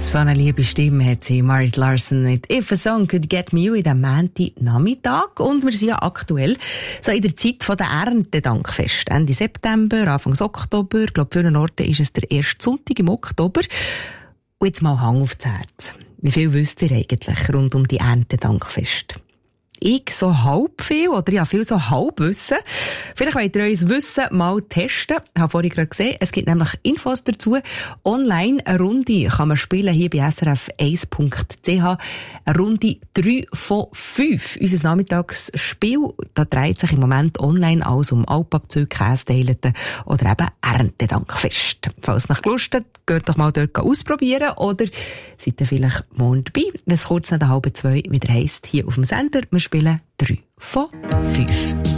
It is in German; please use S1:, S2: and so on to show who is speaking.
S1: So eine liebe Stimme hat sie, Married Larson mit «If a Song Could Get Me You» in diesem Montagnachmittag. Und wir sind ja aktuell so in der Zeit der Erntedankfest. Ende September, Anfang Oktober. Ich glaube, für einen Ort ist es der erste Sonntag im Oktober. Und jetzt mal Hang aufs Herz. Wie viel wisst ihr eigentlich rund um die Erntedankfest? Ich so halb viel, oder ja, viel so Halbwissen. Vielleicht wollt ihr euer Wissen mal testen. Ich habe vorhin gerade gesehen, es gibt nämlich Infos dazu. Online eine Runde kann man spielen, hier bei srf1.ch. Eine Runde 3 von 5. Unser Nachmittagsspiel, da dreht sich im Moment online alles um Alpabzüge, Käseteileten oder eben Erntedankfest. Falls nach Lust hat, geht doch mal dort ausprobieren oder seid ihr vielleicht morgen dabei, wenn es kurz nach der 1:30 wieder heisst, hier auf dem Sender. Wir spielen 3 von 5.